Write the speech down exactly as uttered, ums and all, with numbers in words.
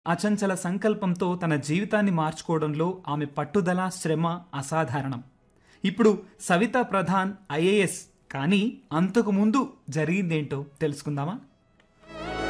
అచంచల సంకల్పంతో తన జీవితాన్ని మార్చుకోవడంలో ఆమె పట్టుదల, శ్రమ అసాధారణం. ఇప్పుడు సవితా ప్రధాన్ ఐఏఎస్. కానీ అంతకు ముందు జరిగిందేంటో తెలుసుకుందామా?